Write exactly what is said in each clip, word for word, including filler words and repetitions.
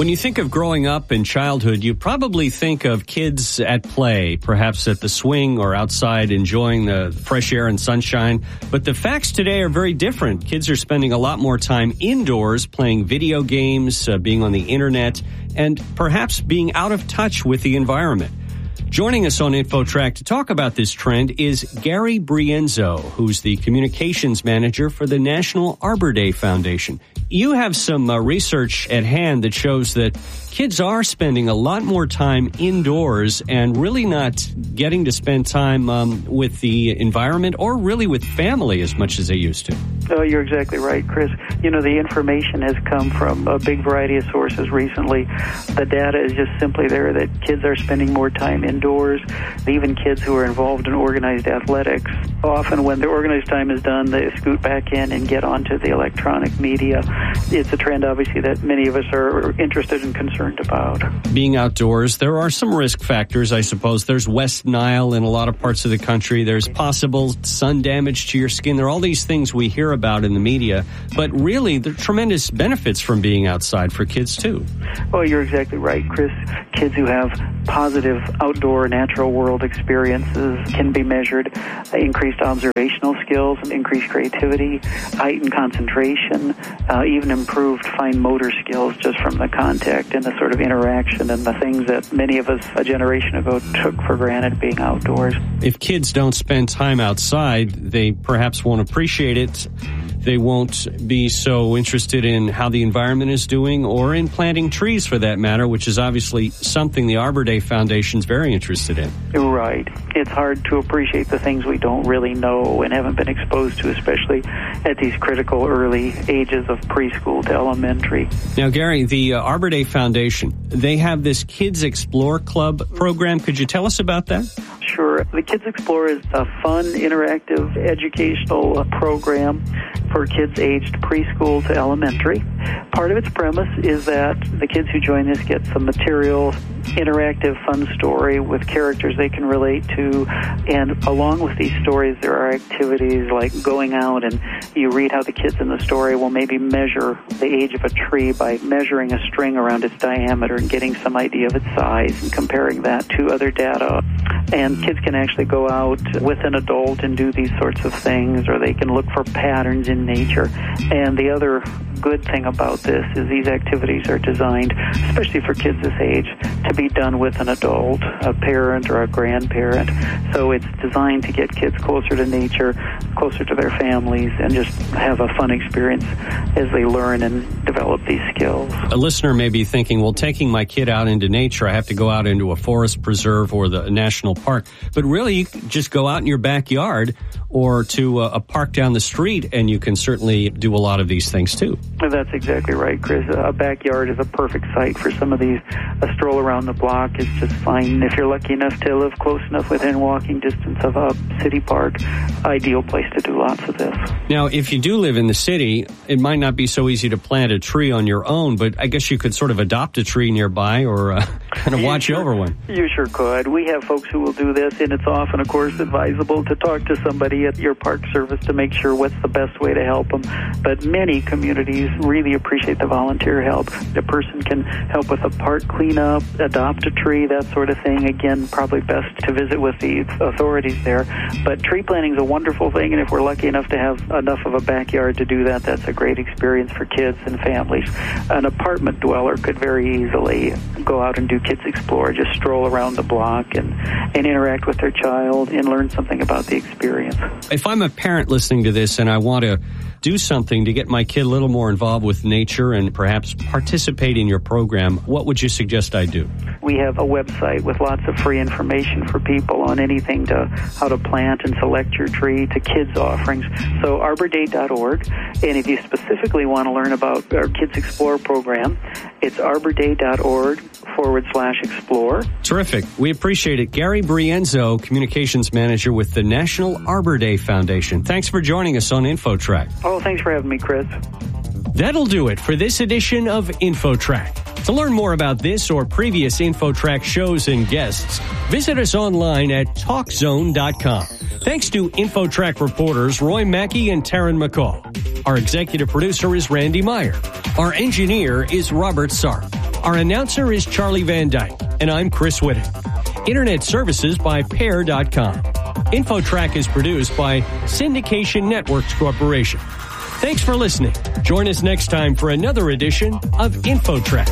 When you think of growing up in childhood, you probably think of kids at play, perhaps at the swing or outside enjoying the fresh air and sunshine. But the facts today are very different. Kids are spending a lot more time indoors playing video games, uh, being on the internet, and perhaps being out of touch with the environment. Joining us on InfoTrack to talk about this trend is Gary Brienzo, who's the communications manager for the National Arbor Day Foundation. You have some uh, research at hand that shows that kids are spending a lot more time indoors and really not getting to spend time um, with the environment or really with family as much as they used to. Oh, you're exactly right, Chris. You know, the information has come from a big variety of sources recently. The data is just simply there that kids are spending more time indoors. Even kids who are involved in organized athletics, often when the organized time is done, they scoot back in and get onto the electronic media. It's a trend, obviously, that many of us are interested and concerned about. Being outdoors, there are some risk factors, I suppose. There's West Nile in a lot of parts of the country. There's possible sun damage to your skin. There are all these things we hear about in the media, but really there are tremendous benefits from being outside for kids too. Well, you're exactly right, Chris. Kids who have positive outdoor natural world experiences can be measured. Increased observational skills, increased creativity, heightened concentration, uh, even improved fine motor skills just from the contact and the sort of interaction and the things that many of us a generation ago took for granted being outdoors. If kids don't spend time outside, they perhaps won't appreciate it. They won't be so interested in how the environment is doing or in planting trees for that matter, which is obviously something the Arbor Day Foundation is very interested in. Right. It's hard to appreciate the things we don't really know and haven't been exposed to, especially at these critical early ages of preschool to elementary. Now, Gary, the uh, Arbor Day Foundation, they have this Kids Explore Club program. Could you tell us about that? Sure. The Kids Explore is a fun, interactive, educational program for kids aged preschool to elementary. Part of its premise is that the kids who join this get some material, interactive, fun story with characters they can relate to. And along with these stories, there are activities like going out and you read how the kids in the story will maybe measure the age of a tree by measuring a string around its diameter and getting some idea of its size and comparing that to other data. And kids can actually go out with an adult and do these sorts of things, or they can look for patterns in nature. And the other good thing about this is these activities are designed, especially for kids this age, to be done with an adult, a parent or a grandparent. So it's designed to get kids closer to nature, closer to their families, and just have a fun experience as they learn and develop these skills. A listener may be thinking, well, taking my kid out into nature, I have to go out into a forest preserve or the national park. But really, you can just go out in your backyard or to a, a park down the street, and you can certainly do a lot of these things too. That's exactly right, Chris. A backyard is a perfect site for some of these. A stroll around the block is just fine. If you're lucky enough to live close enough within walking distance of a city park, ideal place to do lots of this. Now, if you do live in the city, it might not be so easy to plant a tree on your own, but I guess you could sort of adopt a tree nearby or uh, kind of watch sure, over one. You sure could. We have folks who will do this, and it's often, of course, advisable to talk to somebody at your park service to make sure what's the best way to help them. But many communities really appreciate the volunteer help. The person can help with a park cleanup, adopt a tree, that sort of thing. Again, probably best to visit with the authorities there. But tree planting is a wonderful thing, and if we're lucky enough to have enough of a backyard to do that, that's a great experience for kids and families. An apartment dweller could very easily go out and do Kids Explore, just stroll around the block and, and interact with their child and learn something about the experience. If I'm a parent listening to this and I want to do something to get my kid a little more involved with nature and perhaps participate in your program, what would you suggest I do? We have a website with lots of free information for people on anything to how to plant and select your tree to kids offerings. So arbor day dot org. And if you specifically want to learn about our Kids Explore program, it's arbor day dot org forward slash explore. Terrific. We appreciate it. Gary Brienzo, Communications Manager with the National Arbor Day Foundation. Thanks for joining us on InfoTrack. Oh, thanks for having me, Chris. That'll do it for this edition of InfoTrack. To learn more about this or previous InfoTrack shows and guests, visit us online at talk zone dot com. Thanks to InfoTrack reporters Roy Mackey and Taryn McCall. Our executive producer is Randy Meyer. Our engineer is Robert Sarp. Our announcer is Charlie Van Dyke, and I'm Chris Whitting. Internet services by Pair dot com. InfoTrack is produced by Syndication Networks Corporation. Thanks for listening. Join us next time for another edition of InfoTrack.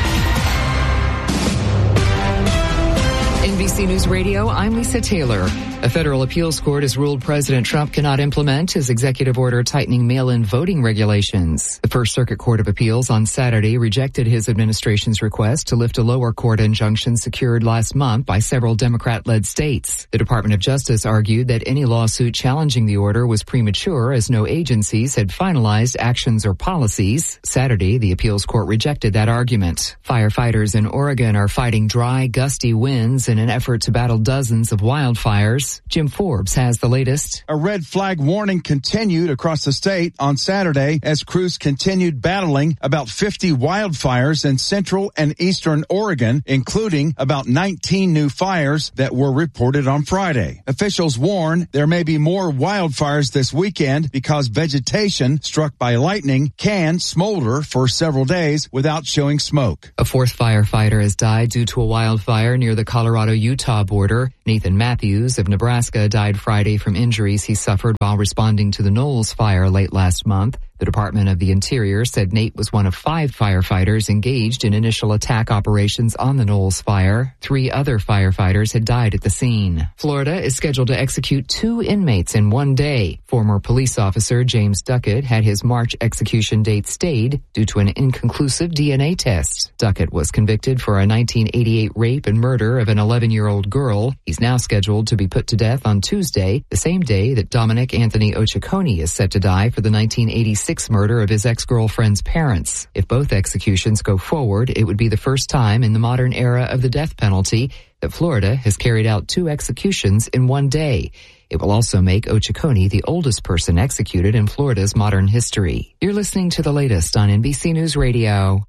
N B C News Radio, I'm Lisa Taylor. A federal appeals court has ruled President Trump cannot implement his executive order tightening mail-in voting regulations. The First Circuit Court of Appeals on Saturday rejected his administration's request to lift a lower court injunction secured last month by several Democrat-led states. The Department of Justice argued that any lawsuit challenging the order was premature as no agencies had finalized actions or policies. Saturday, the appeals court rejected that argument. Firefighters in Oregon are fighting dry, gusty winds in an effort to battle dozens of wildfires. Jim Forbes has the latest. A red flag warning continued across the state on Saturday as crews continued battling about fifty wildfires in central and eastern Oregon, including about nineteen new fires that were reported on Friday. Officials warn there may be more wildfires this weekend because vegetation struck by lightning can smolder for several days without showing smoke. A fourth firefighter has died due to a wildfire near the Colorado-Utah border. Nathan Matthews of Nebraska died Friday from injuries he suffered while responding to the Knowles fire late last month. The Department of the Interior said Nate was one of five firefighters engaged in initial attack operations on the Knowles fire. Three other firefighters had died at the scene. Florida is scheduled to execute two inmates in one day. Former police officer James Duckett had his March execution date stayed due to an inconclusive D N A test. Duckett was convicted for a nineteen eighty-eight rape and murder of an eleven-year-old girl. He's now scheduled to be put to death on Tuesday, the same day that Dominic Anthony Ochakoni is set to die for the nineteen eighty-six murder of his ex-girlfriend's parents. If both executions go forward, it would be the first time in the modern era of the death penalty that Florida has carried out two executions in one day. It will also make Ochakoni the oldest person executed in Florida's modern history. You're listening to the latest on N B C News Radio.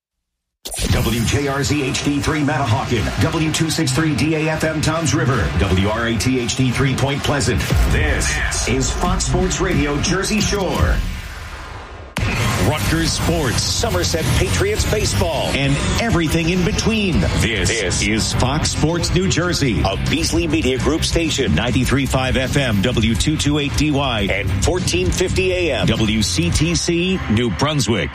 W J R Z H D three Manahawkin, W two sixty-three D A F M Toms River, W R A T H D three Point Pleasant. This is Fox Sports Radio Jersey Shore. Rutgers Sports, Somerset Patriots baseball, and everything in between. This, this is Fox Sports New Jersey, a Beasley Media Group station, ninety-three point five F M, W two twenty-eight D Y, and fourteen fifty A M, W C T C, New Brunswick.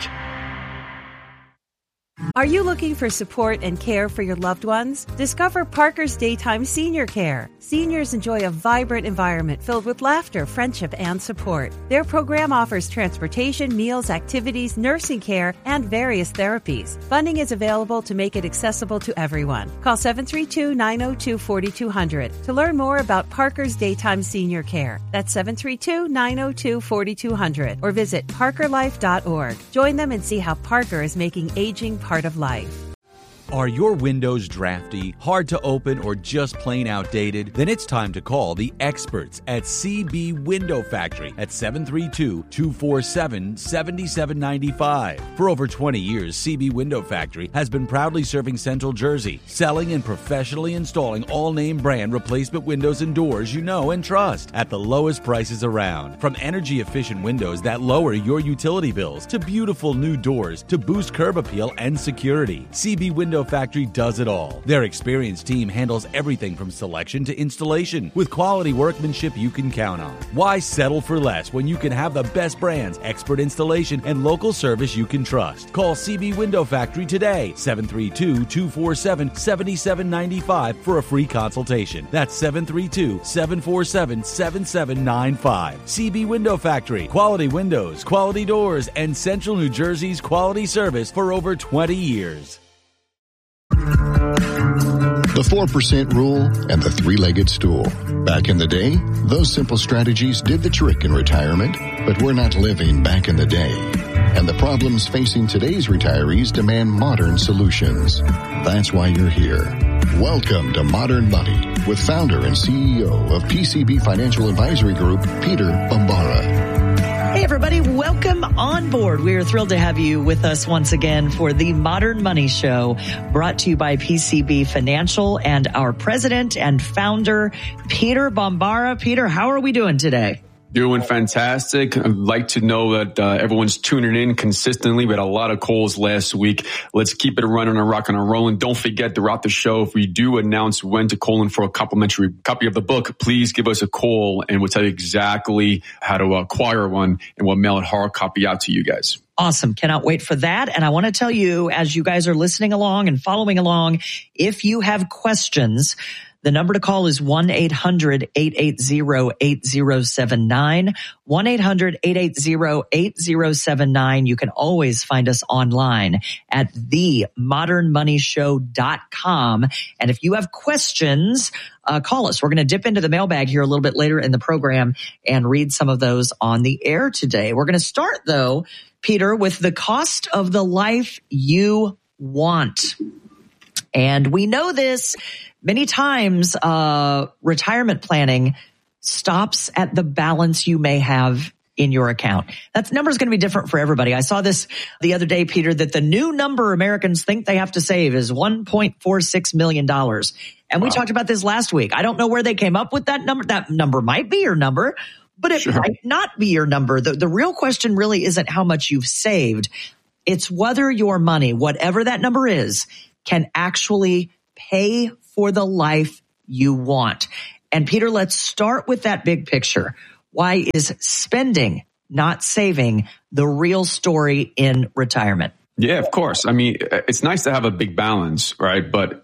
Are you looking for support and care for your loved ones? Discover Parker's Daytime Senior Care. Seniors enjoy a vibrant environment filled with laughter, friendship, and support. Their program offers transportation, meals, activities, nursing care, and various therapies. Funding is available to make it accessible to everyone. Call seven three two, nine zero two, four two zero zero to learn more about Parker's Daytime Senior Care. That's seven three two, nine zero two, four two zero zero or visit parker life dot org. Join them and see how Parker is making aging part of life. Are your windows drafty, hard to open, or just plain outdated? Then it's time to call the experts at C B Window Factory at seven three two, two four seven, seven seven nine five. For over twenty years, C B Window Factory has been proudly serving Central Jersey, selling and professionally installing all-name brand replacement windows and doors you know and trust at the lowest prices around. From energy-efficient windows that lower your utility bills to beautiful new doors to boost curb appeal and security, C B Window Factory does it all. Their experienced team handles everything from selection to installation with quality workmanship you can count on. Why settle for less when you can have the best brands, expert installation, and local service you can trust? Call C B Window Factory today, seven three two, two four seven, seven seven nine five for a free consultation. That's seven three two, seven four seven, seven seven nine five. C B Window Factory, quality windows, quality doors, and Central New Jersey's quality service for over twenty years. The four percent rule and the three-legged stool. Back in the day, those simple strategies did the trick in retirement, but we're not living back in the day. And the problems facing today's retirees demand modern solutions. That's why you're here. Welcome to Modern Money with founder and C E O of P C B Financial Advisory Group, Peter Bombara. Hey, everybody. Welcome on board. We're thrilled to have you with us once again for the Modern Money Show, brought to you by P C B Financial and our president and founder, Peter Bombara. Peter, how are we doing today? Doing fantastic. I'd like to know that uh, everyone's tuning in consistently. We had a lot of calls last week. Let's keep it running and rocking and rolling. Don't forget throughout the show, if we do announce when to call in for a complimentary copy of the book, please give us a call and we'll tell you exactly how to acquire one, and we'll mail a hard copy out to you guys. Awesome. Cannot wait for that. And I want to tell you, as you guys are listening along and following along, if you have questions, the number to call is one eight hundred eight eight zero eight zero seven nine, one eight hundred eight eight zero eight zero seven nine. You can always find us online at the modern money show dot com. And if you have questions, uh, call us. We're going to dip into the mailbag here a little bit later in the program and read some of those on the air today. We're going to start, though, Peter, with the cost of the life you want. And we know this. Many times, uh, retirement planning stops at the balance you may have in your account. That number is going to be different for everybody. I saw this the other day, Peter, that the new number Americans think they have to save is one point four six million dollars. And we wow. talked about this last week. I don't know where they came up with that number. That number might be your number, but it sure. might not be your number. The, the real question really isn't how much you've saved. It's whether your money, whatever that number is, can actually pay for the life you want. And Peter, let's start with that big picture. Why is spending, not saving, the real story in retirement? Yeah, of course. I mean, it's nice to have a big balance, right? But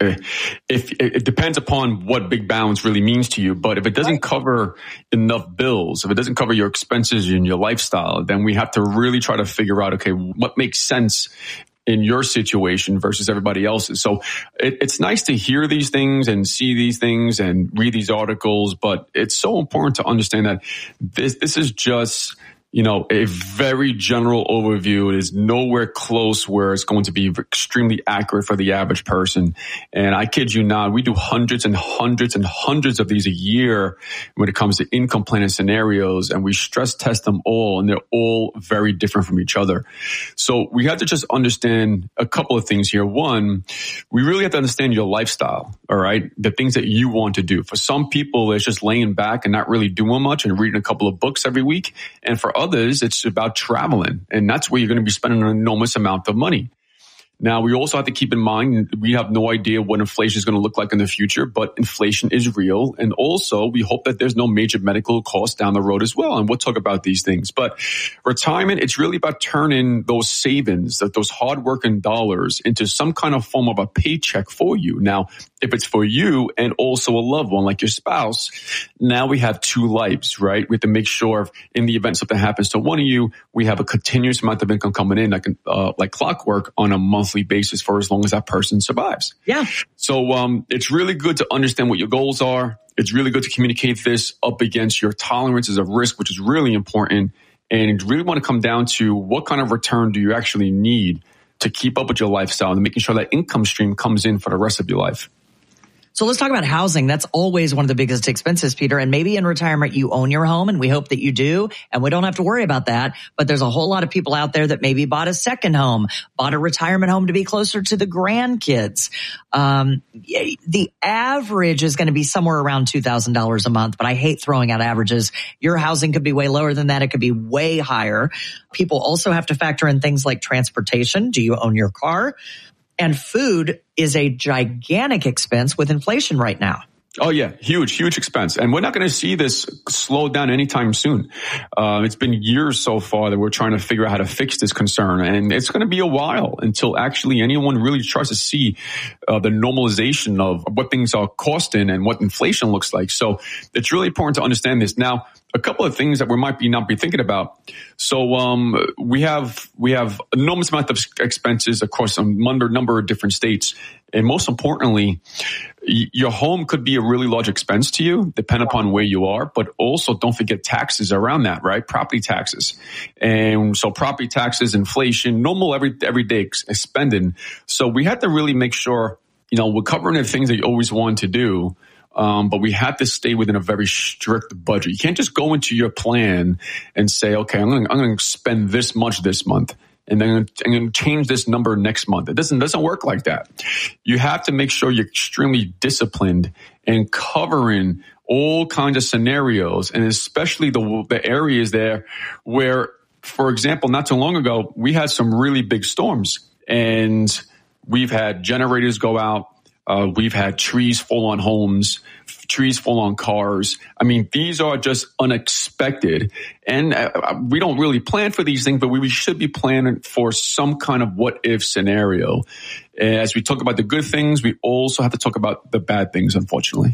if it depends upon what big balance really means to you. But if it doesn't cover enough bills, if it doesn't cover your expenses and your lifestyle, then we have to really try to figure out, okay, what makes sense in your situation versus everybody else's. So it, it's nice to hear these things and see these things and read these articles, but it's so important to understand that this this is just, you know, a very general overview. It is nowhere close where it's going to be extremely accurate for the average person. And I kid you not, we do hundreds and hundreds and hundreds of these a year when it comes to income planning scenarios, and we stress test them all, and they're all very different from each other. So we have to just understand a couple of things here. One, we really have to understand your lifestyle, all right? The things that you want to do. For some people, it's just laying back and not really doing much and reading a couple of books every week. And for others, it's about traveling, and that's where you're going to be spending an enormous amount of money. Now, we also have to keep in mind, we have no idea what inflation is going to look like in the future, but inflation is real. And also, we hope that there's no major medical costs down the road as well. And we'll talk about these things. But retirement, it's really about turning those savings, those hardworking dollars, into some kind of form of a paycheck for you. Now, if it's for you and also a loved one like your spouse, now we have two lives, right? We have to make sure in the event something happens to one of you, we have a continuous amount of income coming in, like, uh, like clockwork on a monthly basis for as long as that person survives. Yeah. So um, it's really good to understand what your goals are. It's really good to communicate this up against your tolerances of risk, which is really important. And you really want to come down to what kind of return do you actually need to keep up with your lifestyle and making sure that income stream comes in for the rest of your life. So let's talk about housing. That's always one of the biggest expenses, Peter. And maybe in retirement, you own your home, and we hope that you do. And we don't have to worry about that. But there's a whole lot of people out there that maybe bought a second home, bought a retirement home to be closer to the grandkids. Um, the average is going to be somewhere around two thousand dollars a month, but I hate throwing out averages. Your housing could be way lower than that. It could be way higher. People also have to factor in things like transportation. Do you own your car? And food is a gigantic expense with inflation right now. Oh, yeah. Huge, huge expense. And we're not going to see this slow down anytime soon. Uh, it's been years so far that we're trying to figure out how to fix this concern. And it's going to be a while until actually anyone really tries to see uh, the normalization of what things are costing and what inflation looks like. So it's really important to understand this. Now, a couple of things that we might be not be thinking about. So um, we have we have enormous amount of expenses across a number, number of different states. And most importantly, your home could be a really large expense to you, depending upon where you are. But also don't forget taxes around that, right? Property taxes. And so property taxes, inflation, normal every everyday spending. So we had to really make sure, you know, we're covering the things that you always wanted to do. Um, but we had to stay within a very strict budget. You can't just go into your plan and say, okay, I'm going I'm going to spend this much this month. and then I'm going to change this number next month. It doesn't doesn't work like that. You have to make sure you're extremely disciplined and covering all kinds of scenarios, and especially the the areas there where, for example, not too long ago, we had some really big storms, and we've had generators go out. Uh, we've had trees fall on homes, trees fall on cars. I mean, these are just unexpected. And uh, we don't really plan for these things, but we should be planning for some kind of what if scenario. As we talk about the good things, we also have to talk about the bad things, unfortunately.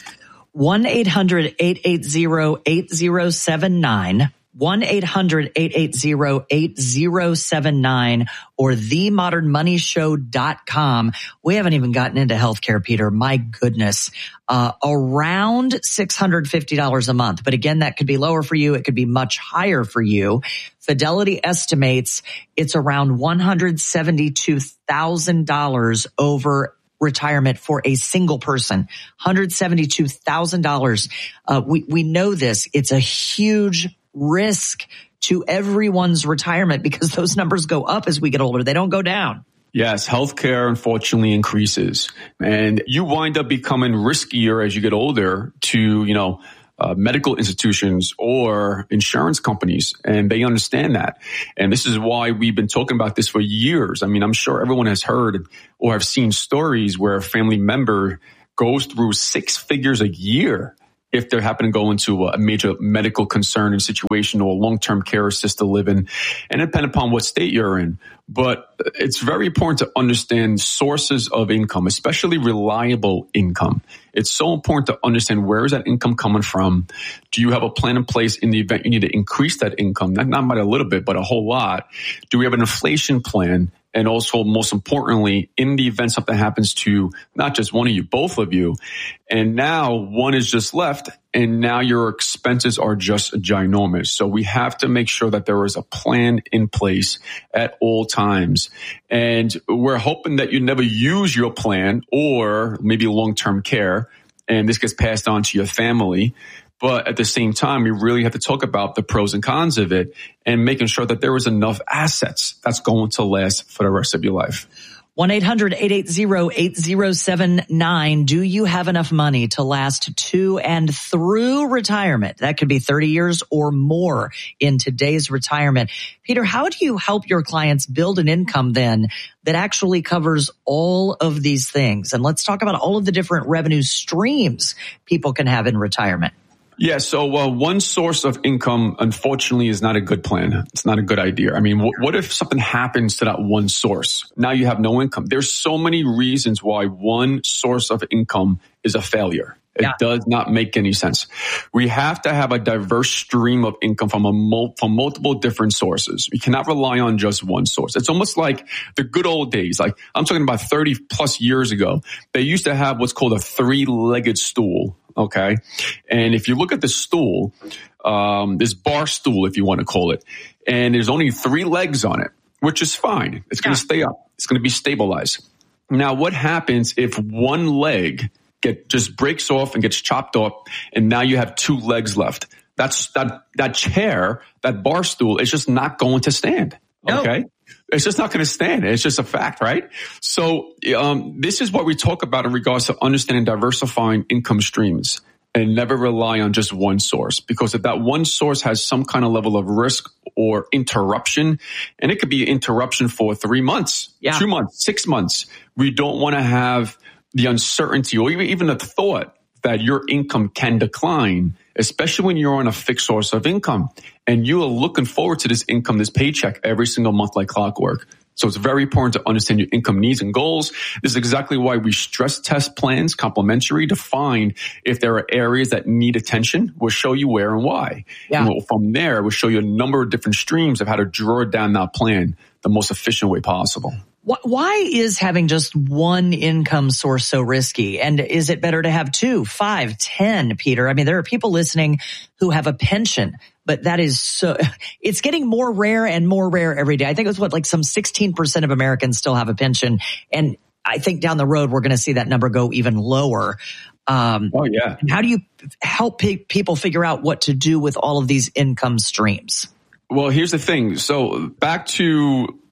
one eight hundred eight eight zero eight zero seven nine. one eight hundred eight eight zero eight zero seven nine or the modern money show dot com. We haven't even gotten into healthcare, Peter. My goodness. Uh, around six hundred fifty dollars a month. But again, that could be lower for you. It could be much higher for you. Fidelity estimates it's around one hundred seventy-two thousand dollars over retirement for a single person, one hundred seventy-two thousand dollars. Uh, we, we know this. It's a huge risk to everyone's retirement because those numbers go up as we get older. They don't go down. Yes, healthcare unfortunately increases, and you wind up becoming riskier as you get older to, you know, uh, medical institutions or insurance companies, and they understand that. And this is why we've been talking about this for years. I mean, I'm sure everyone has heard or have seen stories where a family member goes through six figures a year if they happen to go into a major medical concern and situation or long-term care assisted living, and depending upon what state you're in. But it's very important to understand sources of income, especially reliable income. It's so important to understand where is that income coming from. Do you have a plan in place in the event you need to increase that income? Not, not by a little bit, but a whole lot. Do we have an inflation plan? And also, most importantly, in the event something happens to not just one of you, both of you, and now one is just left, and now your expenses are just ginormous. So we have to make sure that there is a plan in place at all times. And we're hoping that you never use your plan or maybe long-term care, and this gets passed on to your family. But at the same time, we really have to talk about the pros and cons of it and making sure that there is enough assets that's going to last for the rest of your life. one eight hundred eight eight zero eight zero seven nine. Do you have enough money to last to and through retirement? That could be thirty years or more in today's retirement. Peter, how do you help your clients build an income then that actually covers all of these things? And let's talk about all of the different revenue streams people can have in retirement. Yeah, so uh, one source of income, unfortunately, is not a good plan. It's not a good idea. I mean, wh- what if something happens to that one source? Now you have no income. There's so many reasons why one source of income is a failure. It yeah. does not make any sense. We have to have a diverse stream of income from a mul- from multiple different sources. We cannot rely on just one source. It's almost like the good old days. Like I'm talking about thirty plus years ago. They used to have what's called a three-legged stool. Okay. And if you look at the stool, um, this bar stool, if you want to call it, and there's only three legs on it, which is fine. It's going to stay up. It's going to be stabilized. Now, what happens if one leg get just breaks off and gets chopped off, and now you have two legs left? That's that that chair, that bar stool is just not going to stand. No. Okay. It's just not going to stand. It's just a fact, right? So um, this is what we talk about in regards to understanding diversifying income streams and never rely on just one source. Because if that one source has some kind of level of risk or interruption, and it could be an interruption for three months, yeah. two months, six months, we don't want to have the uncertainty or even the thought that your income can decline, especially when you're on a fixed source of income and you are looking forward to this income, this paycheck every single month like clockwork. So it's very important to understand your income needs and goals. This is exactly why we stress test plans complimentary to find if there are areas that need attention. We'll show you where and why. Yeah. And from there, we'll show you a number of different streams of how to draw down that plan the most efficient way possible. Why is having just one income source so risky? And is it better to have two, five, ten, Peter? I mean, there are people listening who have a pension, but that is so, it's getting more rare and more rare every day. I think it's what, like some sixteen percent of Americans still have a pension. And I think down the road, we're going to see that number go even lower. Um, oh, yeah. How do you help pe- people figure out what to do with all of these income streams? Well, here's the thing. So back to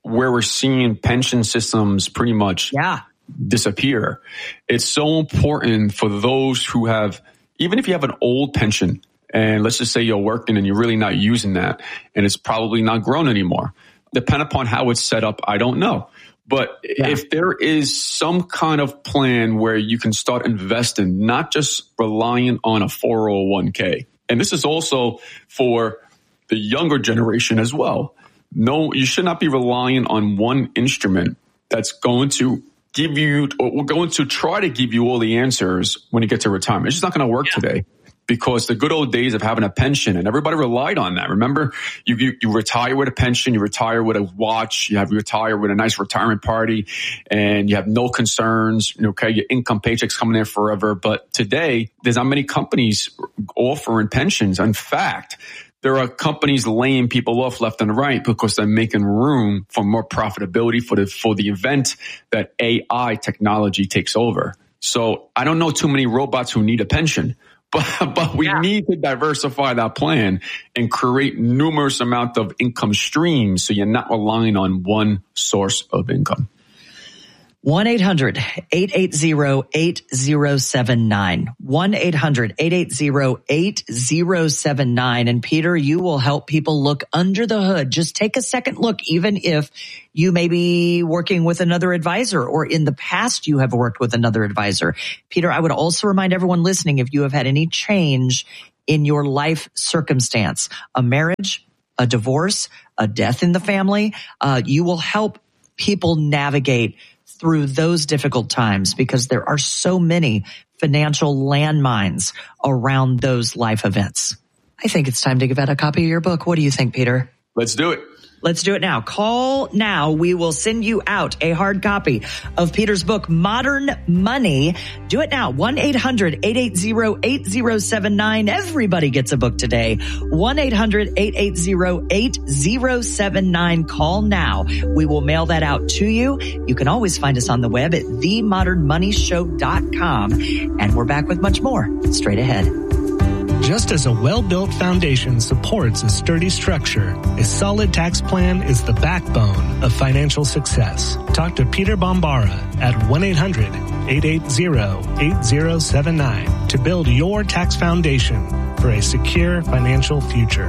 where we're seeing pension systems pretty much yeah. disappear. It's so important for those who have, even if you have an old pension, and let's just say you're working and you're really not using that, and it's probably not grown anymore. Depending upon how it's set up, I don't know. But yeah. if there is some kind of plan where you can start investing, not just relying on a four oh one k, and this is also for the younger generation as well. No, you should not be relying on one instrument that's going to give you, or going to try to give you all the answers when you get to retirement. It's just not going to work yeah. today. Because the good old days of having a pension, and everybody relied on that. Remember, you, you you retire with a pension, you retire with a watch, you have you retire with a nice retirement party, and you have no concerns. Okay, your income paycheck's coming in forever. But today, there's not many companies offering pensions. In fact, there are companies laying people off left and right because they're making room for more profitability for the for the event that A I technology takes over. So I don't know too many robots who need a pension. But, but we yeah. need to diversify that plan and create numerous amount of income streams so you're not relying on one source of income. one eight hundred eight eight zero eight zero seven nine. one eight hundred eight eight zero eight zero seven nine. And Peter, you will help people look under the hood. Just take a second look, even if you may be working with another advisor, or in the past you have worked with another advisor. Peter, I would also remind everyone listening, if you have had any change in your life circumstance, a marriage, a divorce, a death in the family, uh, you will help people navigate through those difficult times, because there are so many financial landmines around those life events. I think it's time to give out a copy of your book. What do you think, Peter? Let's do it. Let's do it now. Call now. We will send you out a hard copy of Peter's book, Modern Money. Do it now. one eight hundred eight eight zero eight zero seven nine. Everybody gets a book today. one eight hundred eight eight zero eight zero seven nine. Call now. We will mail that out to you. You can always find us on the web at the modern money show dot com. And we're back with much more straight ahead. Just as a well-built foundation supports a sturdy structure, a solid tax plan is the backbone of financial success. Talk to Peter Bombara at one eight hundred eight eight zero eight zero seven nine to build your tax foundation for a secure financial future.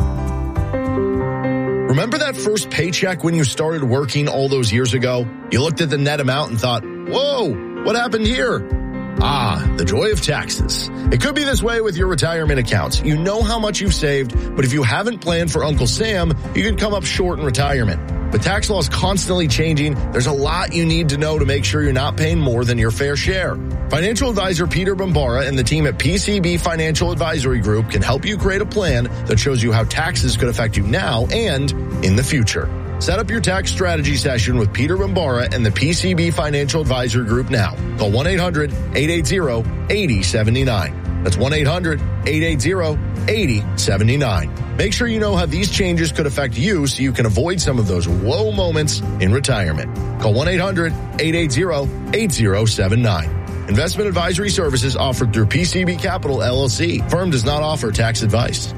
Remember that first paycheck when you started working all those years ago? You looked at the net amount and thought, whoa, what happened here? Ah, the joy of taxes. It could be this way with your retirement accounts. You know how much you've saved, but if you haven't planned for Uncle Sam, you could come up short in retirement. With tax laws constantly changing, there's a lot you need to know to make sure you're not paying more than your fair share. Financial advisor Peter Bombara and the team at P C B Financial Advisory Group can help you create a plan that shows you how taxes could affect you now and in the future. Set up your tax strategy session with Peter Bombara and the P C B Financial Advisory Group now. Call one eight hundred eight eight zero eight zero seven nine. That's one eight hundred eight eight zero eight zero seven nine. Make sure you know how these changes could affect you so you can avoid some of those whoa moments in retirement. Call one eight hundred eight eight zero eight zero seven nine. Investment advisory services offered through P C B Capital, L L C. Firm does not offer tax advice.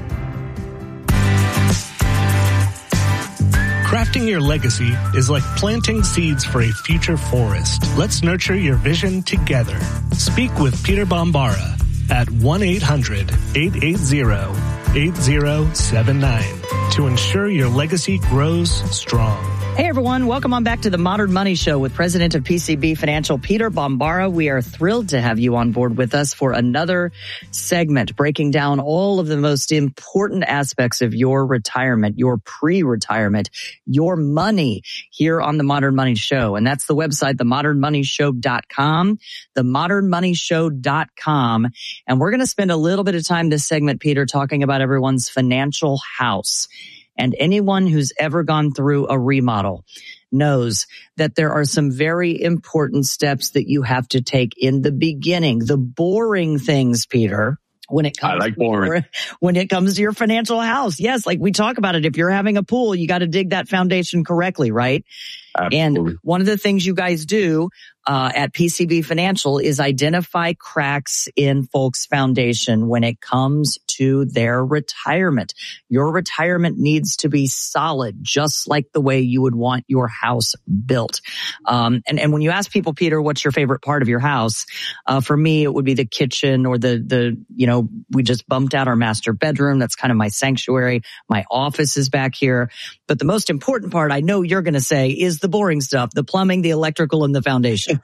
Crafting your legacy is like planting seeds for a future forest. Let's nurture your vision together. Speak with Peter Bombara at one eight hundred eight eight zero eight zero seven nine to ensure your legacy grows strong. Hey everyone, welcome on back to the Modern Money Show with President of P C B Financial, Peter Bombara. We are thrilled to have you on board with us for another segment, breaking down all of the most important aspects of your retirement, your pre-retirement, your money here on the Modern Money Show. And that's the website, the modern money show dot com, the modern money show dot com. And we're going to spend a little bit of time this segment, Peter, talking about everyone's financial house. And anyone who's ever gone through a remodel knows that there are some very important steps that you have to take in the beginning. The boring things, Peter, when it comes I like boring. To your, when it comes to your financial house. Yes, like we talk about it. If you're having a pool, you got to dig that foundation correctly, right? Absolutely. And one of the things you guys do uh, at P C B Financial is identify cracks in folks' foundation when it comes to their retirement. Your retirement needs to be solid, just like the way you would want your house built. Um, and, and when you ask people, Peter, what's your favorite part of your house? Uh, for me, it would be the kitchen or the, the, you know, we just bumped out our master bedroom. That's kind of my sanctuary. My office is back here. But the most important part, I know you're going to say, is the boring stuff, the plumbing, the electrical, and the foundation.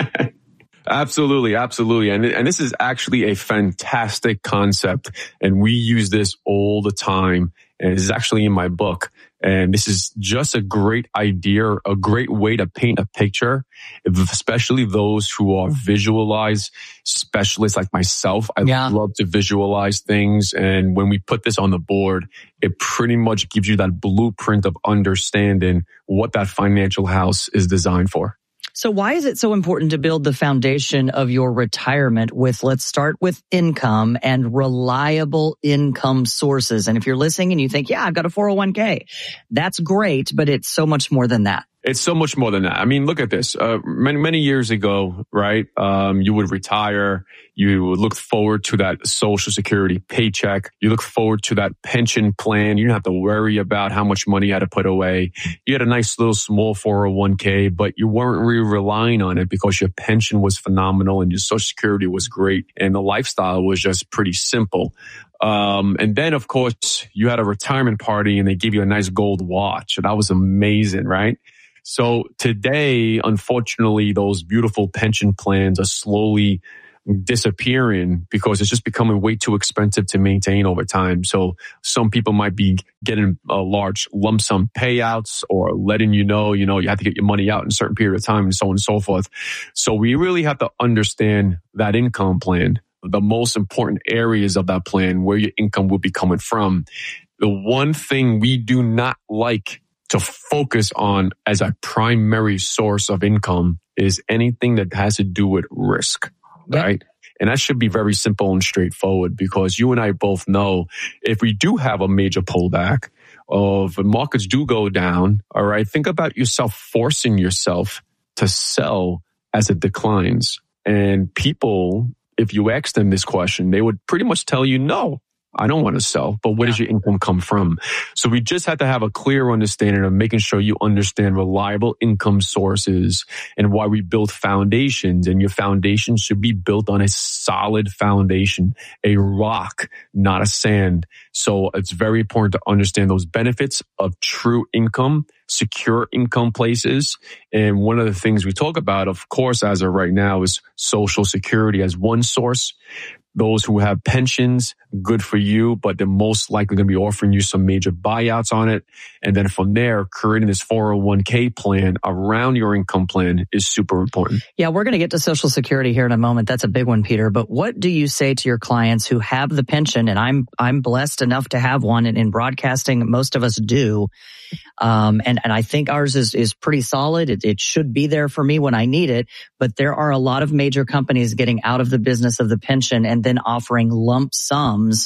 Absolutely. Absolutely. And, and this is actually a fantastic concept. And we use this all the time. And this is actually in my book. And this is just a great idea, a great way to paint a picture, especially those who are visualize specialists like myself. I yeah. love to visualize things. And when we put this on the board, it pretty much gives you that blueprint of understanding what that financial house is designed for. So why is it so important to build the foundation of your retirement with, let's start with income and reliable income sources? And if you're listening and you think, yeah, I've got a four oh one k, that's great, but it's so much more than that. It's so much more than that. I mean, look at this. Uh, many, many years ago, right? Um, you would retire. You would look forward to that Social Security paycheck. You look forward to that pension plan. You didn't have to worry about how much money you had to put away. You had a nice little small four oh one k, but you weren't really relying on it because your pension was phenomenal and your Social Security was great and the lifestyle was just pretty simple. Um, and then of course you had a retirement party and they gave you a nice gold watch. And that was amazing, right? So today, unfortunately, those beautiful pension plans are slowly disappearing because it's just becoming way too expensive to maintain over time. So some people might be getting a large lump sum payouts or letting you know, you know, you have to get your money out in a certain period of time and so on and so forth. So we really have to understand that income plan, the most important areas of that plan, where your income will be coming from. The one thing we do not like to focus on as a primary source of income is anything that has to do with risk, yep. right? And that should be very simple and straightforward because you and I both know if we do have a major pullback, or if markets do go down, all right, think about yourself forcing yourself to sell as it declines. And people, if you ask them this question, they would pretty much tell you no. I don't want to sell, but where yeah. does your income come from? So we just have to have a clear understanding of making sure you understand reliable income sources and why we build foundations. And your foundation should be built on a solid foundation, a rock, not a sand. So it's very important to understand those benefits of true income, secure income places. And one of the things we talk about, of course, as of right now, is Social Security as one source. Those who have pensions, good for you, but they're most likely going to be offering you some major buyouts on it. And then from there, creating this four oh one k plan around your income plan is super important. Yeah, we're going to get to Social Security here in a moment. That's a big one, Peter. But what do you say to your clients who have the pension? And I'm I'm blessed enough to have one. And in broadcasting, most of us do. Um, and, and I think ours is, is pretty solid. It, it should be there for me when I need it. But there are a lot of major companies getting out of the business of the pension and then offering lump sums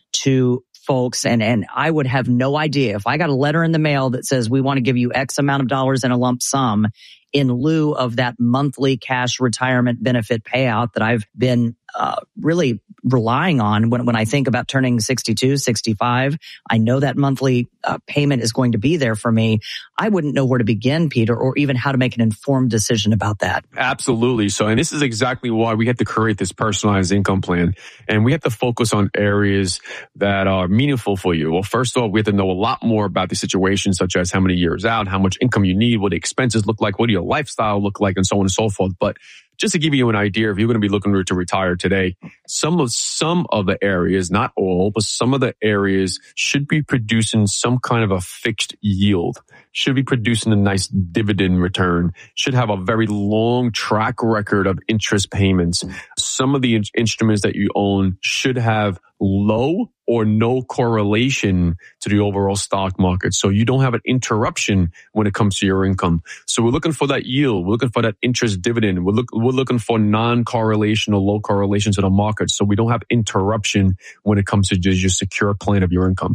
to folks. And, and I would have no idea if I got a letter in the mail that says we want to give you X amount of dollars in a lump sum in lieu of that monthly cash retirement benefit payout that I've been uh, really relying on when, when I think about turning sixty-two, sixty-five. I know that monthly uh, payment is going to be there for me. I wouldn't know where to begin, Peter, or even how to make an informed decision about that. Absolutely. So, and this is exactly why we have to create this personalized income plan. And we have to focus on areas that are meaningful for you. Well, first of all, we have to know a lot more about the situation, such as how many years out, how much income you need, what the expenses look like, what do your lifestyle look like, and so on and so forth. But just to give you an idea, if you're going to be looking to retire today, some of some of the areas, not all, but some of the areas should be producing some kind of a fixed yield, should be producing a nice dividend return, should have a very long track record of interest payments. Some of the in- instruments that you own should have low or no correlation to the overall stock market. So you don't have an interruption when it comes to your income. So we're looking for that yield. We're looking for that interest dividend. We're, look, we're looking for non-correlation or low correlation to the market. So we don't have interruption when it comes to just your secure plan of your income.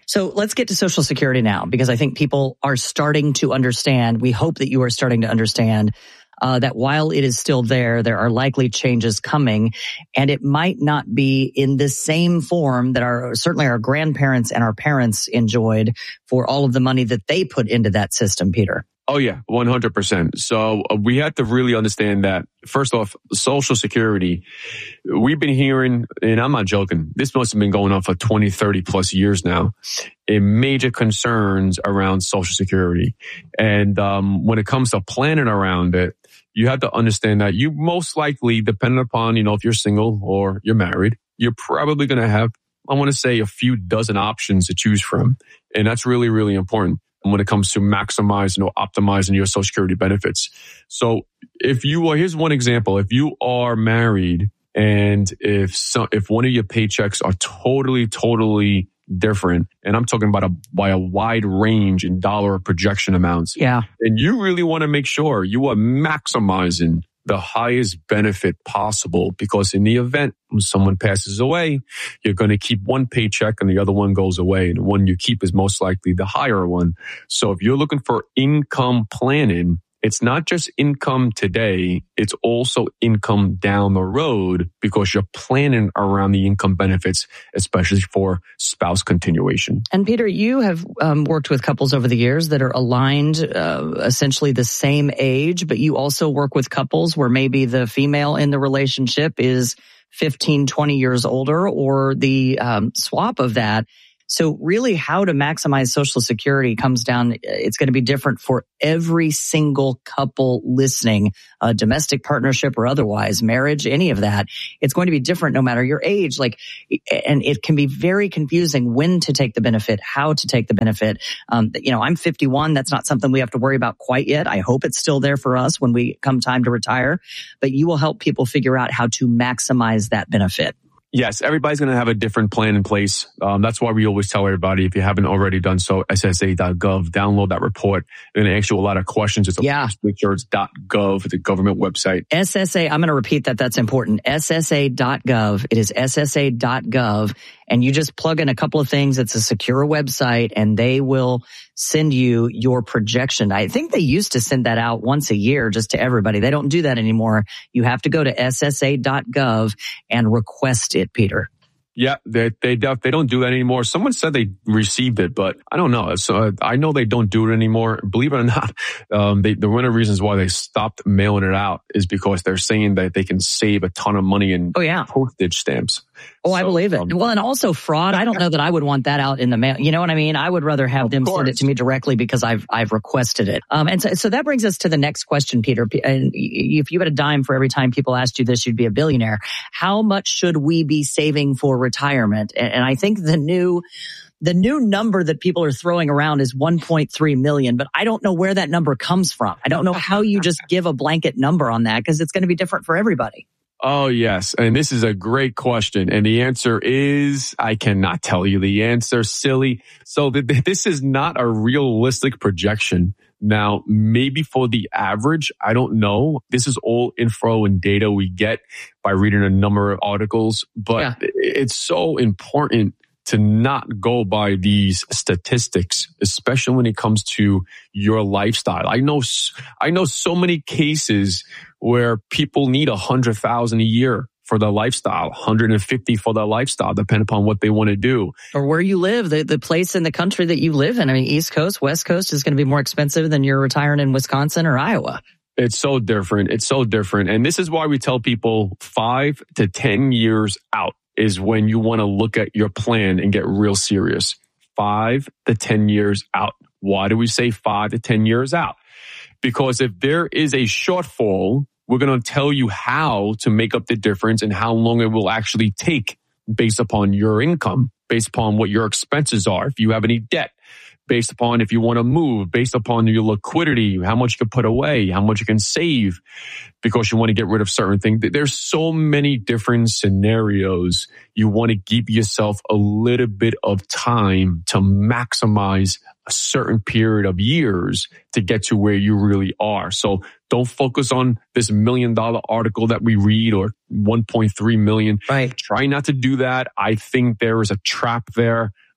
So let's get to Social Security now, because I think people are starting to understand. We hope that you are starting to understand uh, that while it is still there, there are likely changes coming, and it might not be in the same form that our certainly our grandparents and our parents enjoyed for all of the money that they put into that system, Peter. Oh, yeah, one hundred percent. So uh, we have to really understand that, first off, Social Security, we've been hearing, and I'm not joking, this must have been going on for twenty, thirty plus years now, in major concerns around Social Security. And um, when it comes to planning around it, you have to understand that you most likely, depending upon, you know, if you're single or you're married, you're probably going to have, I want to say, a few dozen options to choose from. And that's really, really important when it comes to maximizing or optimizing your Social Security benefits. So if you are, here's one example. If you are married and if so, if one of your paychecks are totally, totally different, and I'm talking about a, by a wide range in dollar projection amounts. Yeah. And you really want to make sure you are maximizing the highest benefit possible, because in the event when someone passes away, you're going to keep one paycheck and the other one goes away. And the one you keep is most likely the higher one. So if you're looking for income planning, it's not just income today, it's also income down the road, because you're planning around the income benefits, especially for spouse continuation. And Peter, you have um, worked with couples over the years that are aligned, uh, essentially the same age, but you also work with couples where maybe the female in the relationship is fifteen, twenty years older, or the um, swap of that. So really, how to maximize Social Security comes down, it's going to be different for every single couple listening, uh, domestic partnership or otherwise, marriage, any of that. It's going to be different no matter your age. Like, and it can be very confusing when to take the benefit, how to take the benefit. Um, you know, I'm fifty-one. That's not something we have to worry about quite yet. I hope it's still there for us when we come time to retire, but you will help people figure out how to maximize that benefit. Yes, everybody's going to have a different plan in place. Um, that's why we always tell everybody, if you haven't already done so, S S A dot gov, download that report. They're going to ask you a lot of questions. It's yeah. make sure it's .gov, the government website. S S A, I'm going to repeat that. That's important. S S A dot gov. It is S S A dot gov. And you just plug in a couple of things. It's a secure website, and they will send you your projection. I think they used to send that out once a year just to everybody. They don't do that anymore. You have to go to S S A dot gov and request it, Peter. Yeah, they they they don't do that anymore. Someone said they received it, but I don't know. So uh, I know they don't do it anymore. Believe it or not, um, they, the one of the reasons why they stopped mailing it out is because they're saying that they can save a ton of money in oh, yeah. postage stamps. Oh, so, I believe it. Um, well, and also fraud. I don't know that I would want that out in the mail. You know what I mean? I would rather have them send it to me directly because I've I've requested it. Um, and so, so that brings us to the next question, Peter. And if you had a dime for every time people asked you this, you'd be a billionaire. How much should we be saving for retirement? And, and I think the new the new number that people are throwing around is one point three million, but I don't know where that number comes from. I don't know how you just give a blanket number on that, because it's going to be different for everybody. Oh, yes. And this is a great question. And the answer is, I cannot tell you the answer, silly. So th- th- this is not a realistic projection. Now, maybe for the average, I don't know. This is all info and data we get by reading a number of articles, but yeah. It's so important to not go by these statistics, especially when it comes to your lifestyle. I know, I know so many cases where people need a hundred thousand a year for their lifestyle, one hundred fifty for their lifestyle, depending upon what they want to do. Or where you live, the, the place in the country that you live in. I mean, East Coast, West Coast is going to be more expensive than you're retiring in Wisconsin or Iowa. It's so different. It's so different. And this is why we tell people five to ten years out is when you want to look at your plan and get real serious. Five to ten years out. Why do we say five to ten years out? Because if there is a shortfall, we're going to tell you how to make up the difference and how long it will actually take based upon your income, based upon what your expenses are, if you have any debt, based upon if you want to move, based upon your liquidity, how much you can put away, how much you can save because you want to get rid of certain things. There's so many different scenarios. You want to give yourself a little bit of time to maximize a certain period of years to get to where you really are. So don't focus on this million dollar article that we read or one point three million. Right. Try not to do that. I think there is a trap there.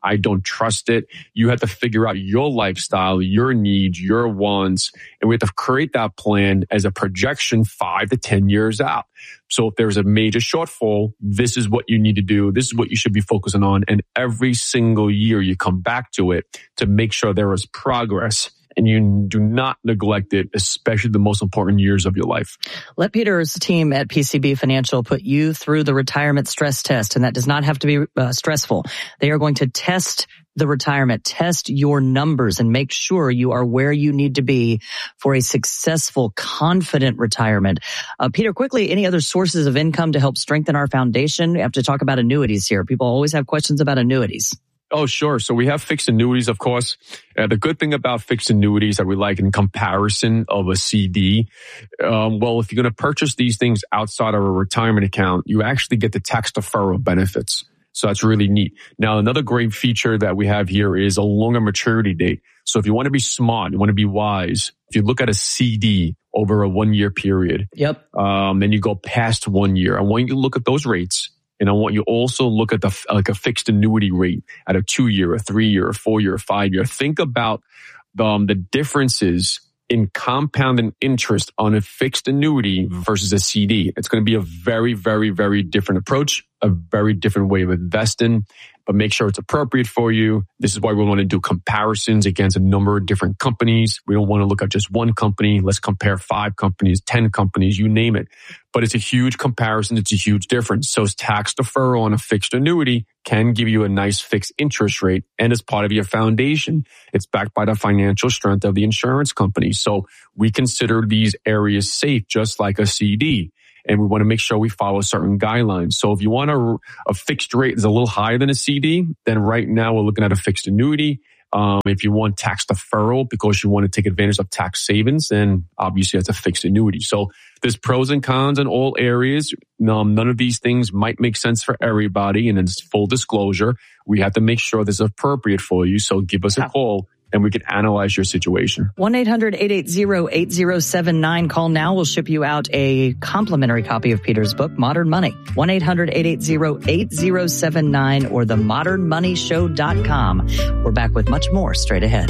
I don't trust it. You have to figure out your lifestyle, your needs, your wants, and we have to create that plan as a projection five to ten years out. So if there's a major shortfall, this is what you need to do. This is what you should be focusing on. And every single year you come back to it to make sure there is progress. And you do not neglect it, especially the most important years of your life. Let Peter's team at P C B Financial put you through the retirement stress test, and that does not have to be uh, stressful. They are going to test the retirement, test your numbers, and make sure you are where you need to be for a successful, confident retirement. Uh, Peter, quickly, any other sources of income to help strengthen our foundation? We have to talk about annuities here. People always have questions about annuities. Oh, sure. So we have fixed annuities, of course. Uh, the good thing about fixed annuities that we like in comparison of a C D, um, well, if you're going to purchase these things outside of a retirement account, you actually get the tax deferral benefits. So that's really neat. Now, another great feature that we have here is a longer maturity date. So if you want to be smart, you want to be wise, if you look at a C D over a one-year period, yep, um, then you go past one year. I want you to look at those rates. And I want you also look at the like a fixed annuity rate at a two-year, a three-year, a four-year, a five-year. Think about um, the differences in compounding interest on a fixed annuity versus a C D. It's going to be a very, very, very different approach, a very different way of investing, but make sure it's appropriate for you. This is why we want to do comparisons against a number of different companies. We don't want to look at just one company. Let's compare five companies, ten companies, you name it. But it's a huge comparison. It's a huge difference. So tax deferral on a fixed annuity can give you a nice fixed interest rate. And as part of your foundation, it's backed by the financial strength of the insurance company. So we consider these areas safe, just like a C D. And we want to make sure we follow certain guidelines. So if you want a, a fixed rate that's a little higher than a C D, then right now we're looking at a fixed annuity. Um, if you want tax deferral because you want to take advantage of tax savings, then obviously that's a fixed annuity. So there's pros and cons in all areas. Um, none of these things might make sense for everybody. And it's full disclosure. We have to make sure this is appropriate for you. So give us a call and we can analyze your situation. one eight hundred eight eight zero eight zero seven nine. Call now. We'll ship you out a complimentary copy of Peter's book, Modern Money. one eight hundred eight eight zero eight zero seven nine or the modern money show dot com. We're back with much more straight ahead.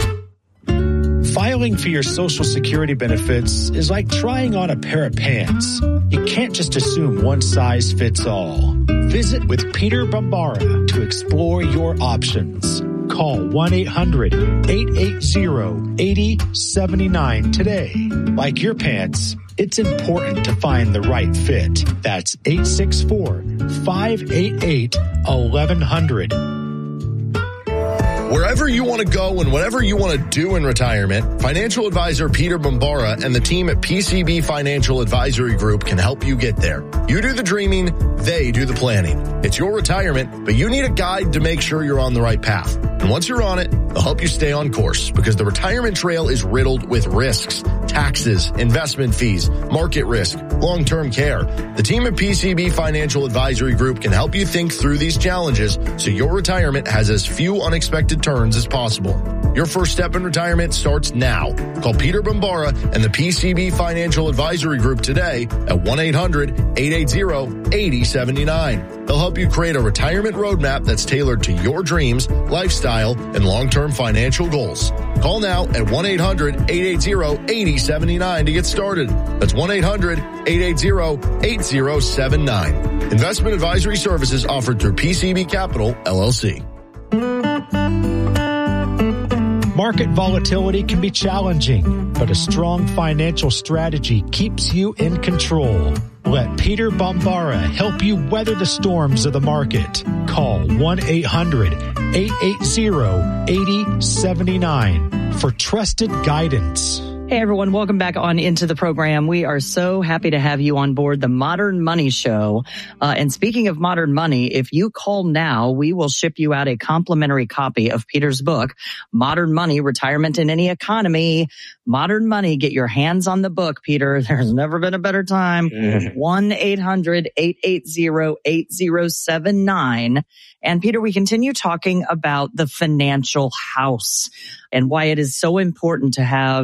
Filing for your Social Security benefits is like trying on a pair of pants. You can't just assume one size fits all. Visit with Peter Bombara to explore your options. Call one eight hundred eight eight zero eight zero seven nine today. Like your pants, it's important to find the right fit. That's eight six four, five eight eight, eleven hundred. Wherever you want to go and whatever you want to do in retirement, financial advisor Peter Bombara and the team at P C B Financial Advisory Group can help you get there. You do the dreaming, they do the planning. It's your retirement, but you need a guide to make sure you're on the right path. And once you're on it, they'll help you stay on course because the retirement trail is riddled with risks, taxes, investment fees, market risk, long-term care. The team at P C B Financial Advisory Group can help you think through these challenges so your retirement has as few unexpected turns as possible. Your first step in retirement starts now. Call Peter Bombara and the P C B Financial Advisory Group today at one eight hundred eight eight zero eight zero seven nine. They'll help you create a retirement roadmap that's tailored to your dreams, lifestyle, and long-term financial goals. Call now at one eight hundred eight eight zero eight zero seven nine to get started. That's one eight hundred eight eight zero eight zero seven nine. Investment advisory services offered through P C B Capital, L L C. Market volatility can be challenging, but a strong financial strategy keeps you in control. Let Peter Bombara help you weather the storms of the market. Call one eight hundred eight eight zero eight zero seven nine for trusted guidance. Hey everyone, welcome back on into the program. We are so happy to have you on board the Modern Money Show. Uh, and speaking of Modern Money, if you call now, we will ship you out a complimentary copy of Peter's book, Modern Money, Retirement in Any Economy. Modern Money, get your hands on the book, Peter. There's never been a better time. one eight hundred eight eight zero eight zero seven nine. And Peter, we continue talking about the financial house and why it is so important to have an appropriate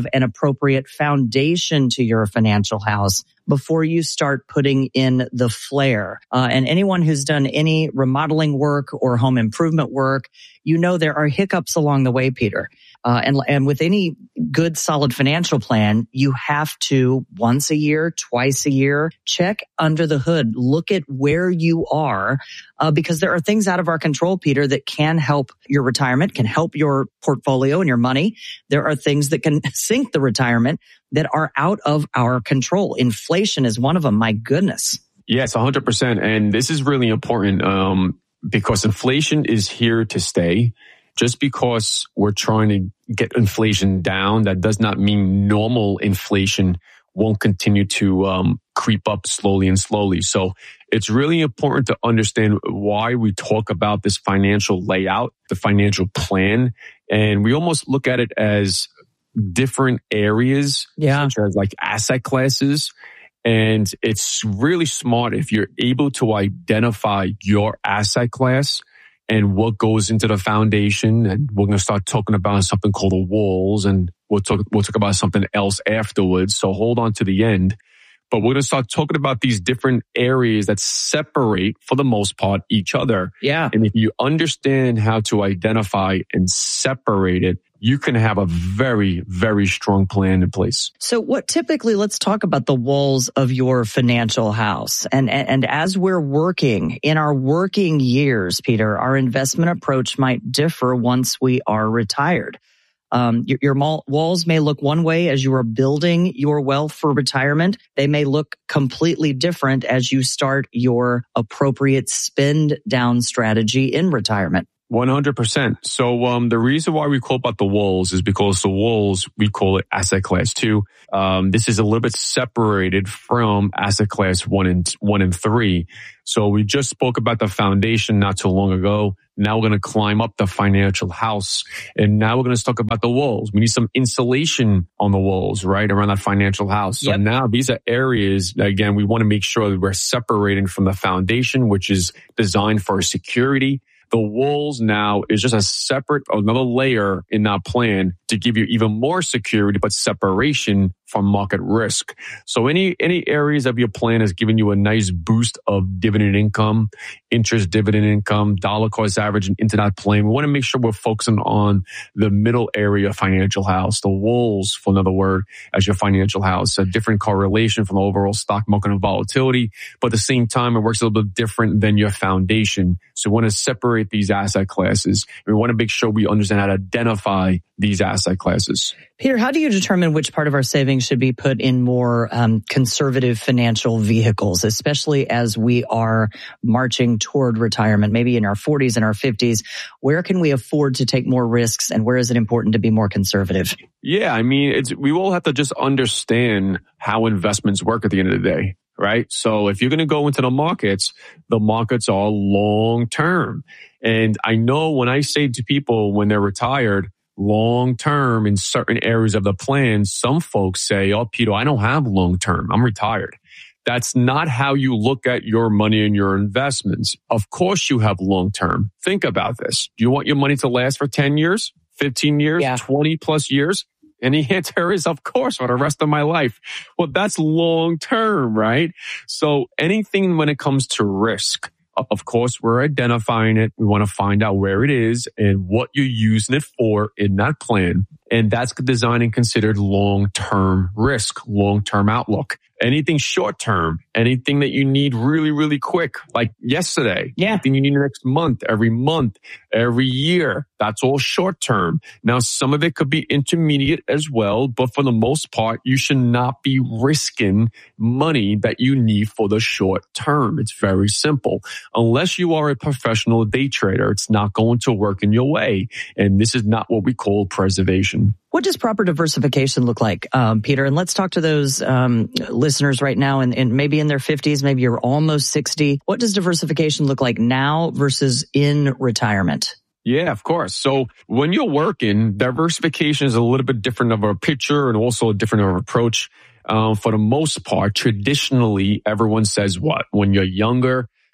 appropriate foundation to your financial house before you start putting in the flair. Uh, and anyone who's done any remodeling work or home improvement work, you know there are hiccups along the way, Peter. Uh, and, and with any good, solid financial plan, you have to once a year, twice a year, check under the hood, look at where you are, uh, because there are things out of our control, Peter, that can help your retirement, can help your portfolio and your money. There are things that can sink the retirement that are out of our control. Inflation is one of them. My goodness. Yes, one hundred percent. And this is really important um, because inflation is here to stay. Just because we're trying to get inflation down, that does not mean normal inflation won't continue to um, creep up slowly and slowly. So it's really important to understand why we talk about this financial layout, the financial plan. And we almost look at it as different areas, yeah. such as like asset classes. And it's really smart if you're able to identify your asset class and what goes into the foundation. And we're going to start talking about something called the walls, and we'll talk, we'll talk about something else afterwards. So hold on to the end. But we're going to start talking about these different areas that separate, for the most part, each other. Yeah. And if you understand how to identify and separate it, you can have a very, very strong plan in place. So what typically, let's talk about the walls of your financial house. And, and, and as we're working in our working years, Peter, our investment approach might differ once we are retired. Um, your, your mall, walls may look one way as you are building your wealth for retirement. They may look completely different as you start your appropriate spend down strategy in retirement. one hundred percent. So um, the reason why we call about the walls is because the walls, we call it asset class two. Um, this is a little bit separated from asset class one and one and three. So we just spoke about the foundation not too long ago. Now we're going to climb up the financial house. And now we're going to talk about the walls. We need some insulation on the walls, right, around that financial house. So Yep. now these are areas, again, we want to make sure that we're separating from the foundation, which is designed for security. The walls now is just a separate, another layer in that plan to give you even more security, but separation from market risk. So any, any areas of your plan is giving you a nice boost of dividend income, interest dividend income, dollar cost average into that plan. We want to make sure we're focusing on the middle area of financial house, the walls, for another word, as your financial house, a different correlation from the overall stock market and volatility. But at the same time, it works a little bit different than your foundation. So we want to separate these asset classes. We want to make sure we understand how to identify these asset classes. Peter, how do you determine which part of our savings should be put in more um, conservative financial vehicles, especially as we are marching toward retirement, maybe in our forties and our fifties? Where can we afford to take more risks, and where is it important to be more conservative? Yeah, I mean, it's we all have to just understand how investments work at the end of the day, right? So if you're going to go into the markets, the markets are long term. And I know when I say to people when they're retired, long term in certain areas of the plan, some folks say, oh, Peter, I don't have long term. I'm retired. That's not how you look at your money and your investments. Of course you have long term. Think about this. Do you want your money to last for ten years, fifteen years, Yeah. twenty plus years? And the answer is, of course, for the rest of my life. Well, that's long term, right? So anything when it comes to risk, of course, we're identifying it. We want to find out where it is and what you're using it for in that plan. And that's designed and considered long-term risk, long-term outlook. Anything short-term, anything that you need really, really quick, like yesterday. Yeah. Anything you need next month, every month, every year. That's all short-term. Now, some of it could be intermediate as well, but for the most part, you should not be risking money that you need for the short term. It's very simple. Unless you are a professional day trader, it's not going to work in your way. And this is not what we call preservation. What does proper diversification look like, um, Peter? And let's talk to those um, listeners right now, and, and maybe in their fifties, maybe you're almost sixty. What does diversification look like now versus in retirement? Yeah, of course. So when you're working, diversification is a little bit different of a picture and also a different of an approach. Um, for the most part, traditionally, everyone says what? When you're younger,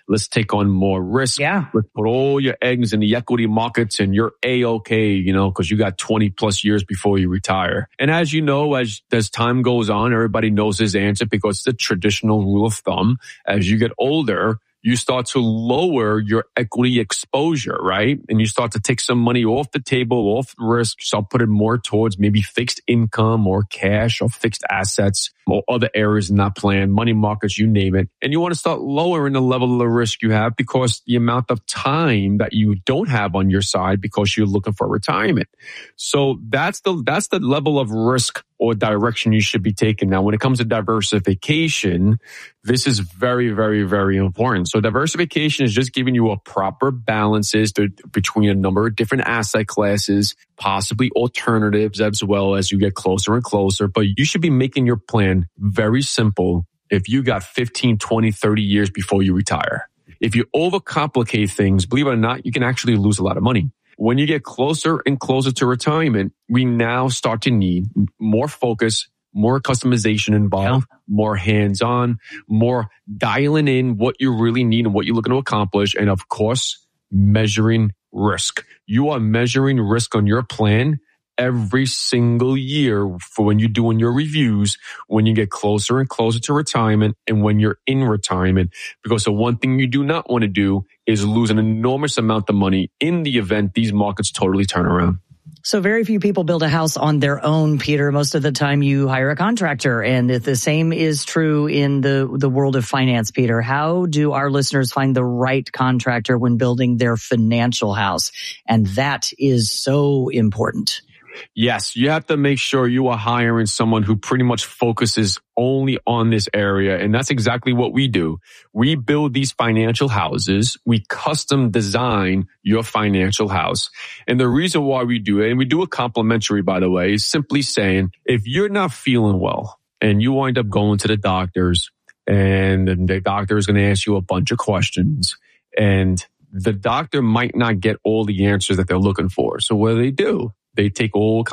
Let's take on more risk. Yeah. Let's put all your eggs in the equity markets and you're A-okay, you know, because you got twenty plus years before you retire. And as you know, as, as time goes on, everybody knows his answer because it's the traditional rule of thumb. As you get older, you start to lower your equity exposure, right? And you start to take some money off the table, off the risk. You start putting more towards maybe fixed income or cash or fixed assets or other areas in that plan, money markets, you name it. And you want to start lowering the level of risk you have because the amount of time that you don't have on your side because you're looking for retirement. So that's the, that's the level of risk or direction you should be taking. Now, when it comes to diversification, this is very, very, very important. So diversification is just giving you a proper balances to, between a number of different asset classes, possibly alternatives as well as you get closer and closer. But you should be making your plan very simple if you got fifteen, twenty, thirty years before you retire. If you overcomplicate things, believe it or not, you can actually lose a lot of money. When you get closer and closer to retirement, we now start to need more focus, more customization involved, yeah. more hands-on, more dialing in what you really need and what you're looking to accomplish. And of course, measuring risk. You are measuring risk on your plan every single year for when you're doing your reviews, when you get closer and closer to retirement and when you're in retirement. Because the one thing you do not want to do is lose an enormous amount of money in the event these markets totally turn around. So very few people build a house on their own, Peter. Most of the time you hire a contractor. And the same is true in the, the world of finance, Peter. How do our listeners find the right contractor when building their financial house? And that is so important. Yes, you have to make sure you are hiring someone who pretty much focuses only on this area. And that's exactly what we do. We build these financial houses. We custom design your financial house. And the reason why we do it, and we do it complimentary, by the way, is simply saying, if you're not feeling well and you wind up going to the doctors and the doctor is going to ask you a bunch of questions and the doctor might not get all the answers that they're looking for. So what do they do? They take all kinds